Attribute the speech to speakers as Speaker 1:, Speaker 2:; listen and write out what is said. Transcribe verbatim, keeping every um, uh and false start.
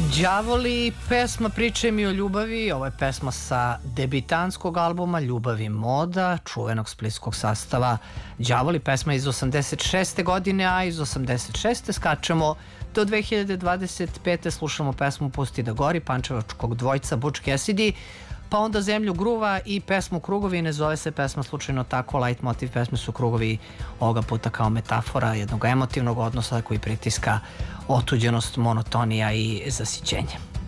Speaker 1: Đavoli, pesma Pričaj mi o ljubavi. Ovo je pesma sa debitanskog albuma Ljubav i moda, čuvenog splitskog sastava Đavoli. Pesma iz osamdeset šeste godine, a iz osamdeset šeste skačemo do dve hiljade dvadeset pete. Slušamo pesmu Pusti da gori pančevačkog dvojca Butch Cassidy, pa onda Zemlju gruva i pesmu Krugovi. Ne zove se pesma slučajno tako, light motiv pesme su krugovi, ovoga puta kao metafora jednog emotivnog odnosa koji pritiska otuđenost, monotonija i zasićenje.